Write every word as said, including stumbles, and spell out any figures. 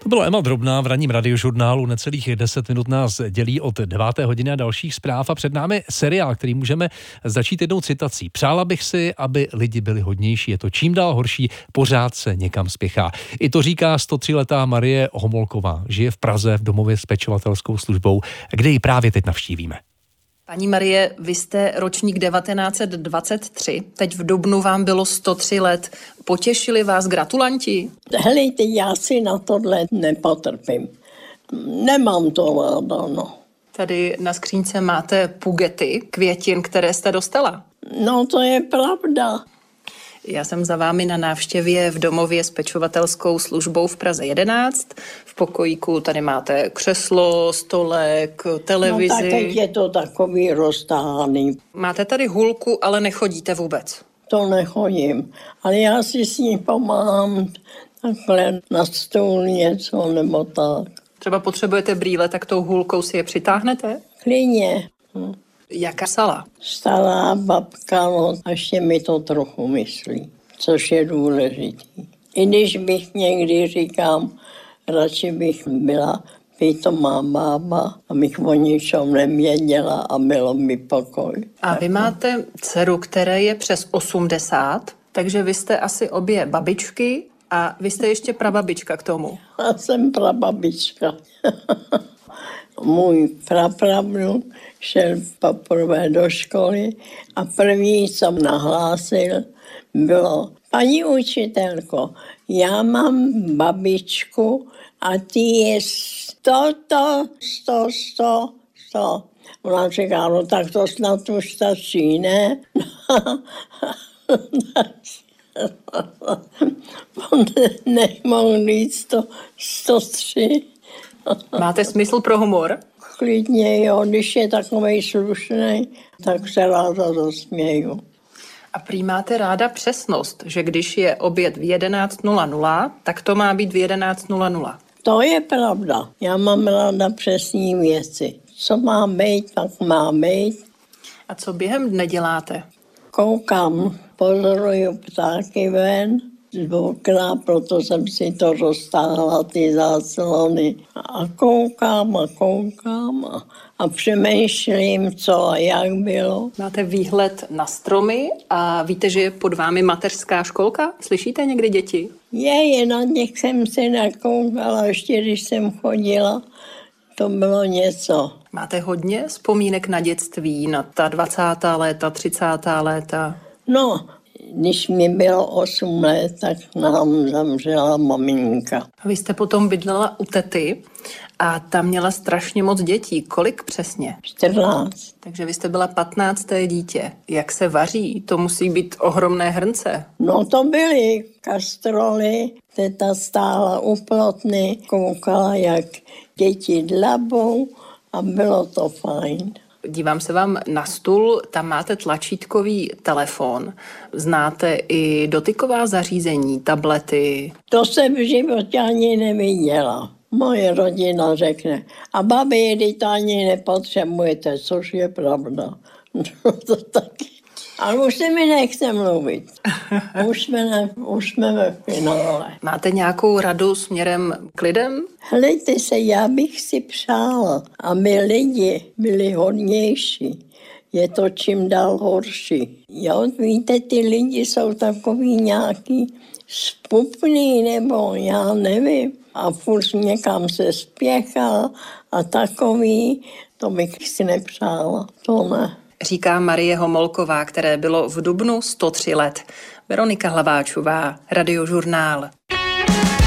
To byla Emma Drobná v ranním radiožurnálu. Necelých deset minut nás dělí od deváté hodiny a dalších zpráv a před námi seriál, který můžeme začít jednou citací. Přála bych si, aby lidi byli hodnější. Je to čím dál horší, pořád se někam spěchá. I to říká sto tři letá Marie Homolková. Žije v Praze v domově s pečovatelskou službou, kde ji právě teď navštívíme. Paní Marie, vy jste ročník devatenáct set dvacet tři, teď v dubnu vám bylo sto tři let. Potěšili vás gratulanti? Helejte, já si na tohle nepotrpím. Nemám to ráda, no. Tady na skřínce máte pugety, květin, které jste dostala. No, to je pravda. Já jsem za vámi na návštěvě v domově s pečovatelskou službou v Praze jedenáct. V pokojíku tady máte křeslo, stolek, televizi. No tak teď je to takový roztáhaný. Máte tady hůlku, ale nechodíte vůbec. To nechodím, ale já si s ní pomáhám takhle na stůl něco nebo tak. Třeba potřebujete brýle, tak tou hůlkou si je přitáhnete? Klidně. Hm. Jaká sala? Stará babka, no, ještě mi to trochu myslí, což je důležitý. I když bych někdy říkám, radši bych byla pitomá bába, abych o ničem nevěděla a bylo mi pokoj. A vy máte dceru, které je přes osmdesát, takže vy jste asi obě babičky a vy jste ještě prababička k tomu. Já jsem prababička. Můj prapravnuk šel poprvé do školy a první, co nahlásil, bylo: paní učitelko, já mám babičku a ty je sto, sto, sto, sto, sto. Ona říká, no tak to snad už stačí, ne? On nemohl říct to sto tři. Máte smysl pro humor? Klidně jo, když je takovej slušnej, tak se ráda zasměju. A prý máte ráda přesnost, že když je oběd v jedenáct nula nula, tak to má být v jedenáct nula nula. To je pravda. Já mám ráda přesní věci. Co má být, tak má být. A co během dne děláte? Koukám, pozoruju ptáky ven z okna, proto jsem si to roztáhla, ty záclony. A koukám a koukám a, a přemýšlím, co a jak bylo. Máte výhled na stromy a víte, že je pod vámi mateřská školka? Slyšíte někdy děti? Je, je na něch jsem se nakoukala, ještě když jsem chodila, to bylo něco. Máte hodně vzpomínek na dětství, na ta dvacátá léta, třicátá léta? No, když mi bylo osm let, tak nám zemřela maminka. A vy jste potom bydlela u tety a ta měla strašně moc dětí. Kolik přesně? čtrnáct. Takže vy jste byla patnácté dítě. Jak se vaří? To musí být ohromné hrnce. No to byly kastroly, teta stála u plotny, koukala, jak děti dlabou a bylo to fajn. Dívám se vám na stůl, tam máte tlačítkový telefon. Znáte i dotyková zařízení, tablety? To jsem v životě ani neviděla. Moje rodina řekne, a babi, když to ani nepotřebujete, což je pravda. No to taky. Ale už se mi nechce mluvit. Už jsme, ne, už jsme ve finále. Máte nějakou radu směrem k lidem? Helejte se, já bych si přála, aby lidi byli hodnější. Je to čím dál horší. Jo, víte, ty lidi jsou takový nějaký spupný, nebo já nevím. A furt někam se spěchá a takový, to bych si nepřála, to ne. Říká Marie Homolková, které bylo v dubnu sto tři let. Veronika Hlaváčová, Radiožurnál.